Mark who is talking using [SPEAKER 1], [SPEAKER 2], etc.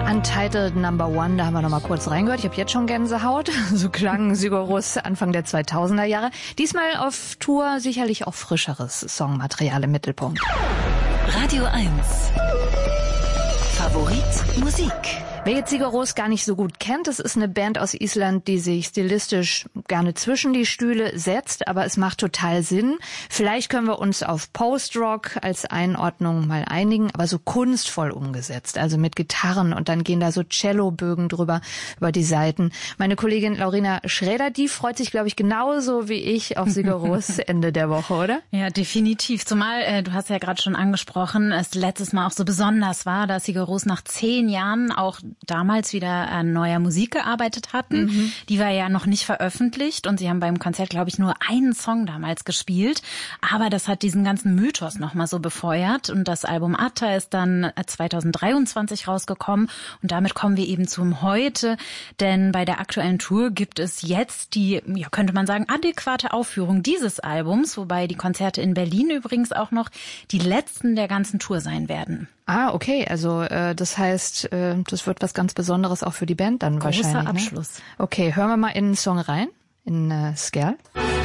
[SPEAKER 1] Untitled Number One, da haben wir noch mal kurz reingehört. Ich habe jetzt schon Gänsehaut. So klang Sigur Rós Anfang der 2000er Jahre. Diesmal auf Tour sicherlich auch frischeres Songmaterial im Mittelpunkt.
[SPEAKER 2] Radio 1. Favorit Musik.
[SPEAKER 1] Wer jetzt Sigur Rós gar nicht so gut kennt, das ist eine Band aus Island, die sich stilistisch gerne zwischen die Stühle setzt, aber es macht total Sinn. Vielleicht können wir uns auf Post-Rock als Einordnung mal einigen, aber so kunstvoll umgesetzt, also mit Gitarren und dann gehen da so Cellobögen drüber, über die Seiten. Meine Kollegin Laurina Schräder, die freut sich, glaube ich, genauso wie ich auf Sigur Rós Ende der Woche, oder?
[SPEAKER 3] Ja, definitiv. Zumal, du hast ja gerade schon angesprochen, es letztes Mal auch so besonders war, dass Sigur Rós nach 10 Jahren auch damals wieder an neuer Musik gearbeitet hatten. Mhm. Die war ja noch nicht veröffentlicht und sie haben beim Konzert, glaube ich, nur einen Song damals gespielt. Aber das hat diesen ganzen Mythos nochmal so befeuert und das Album Atta ist dann 2023 rausgekommen und damit kommen wir eben zum Heute, denn bei der aktuellen Tour gibt es jetzt die, ja, könnte man sagen, adäquate Aufführung dieses Albums, wobei die Konzerte in Berlin übrigens auch noch die letzten der ganzen Tour sein werden.
[SPEAKER 1] Ah, okay, also das heißt, das wird was ganz Besonderes auch für die Band dann wahrscheinlich.
[SPEAKER 3] Großer Abschluss.
[SPEAKER 1] Ne? Okay, hören wir mal in den Song rein, in Skerl.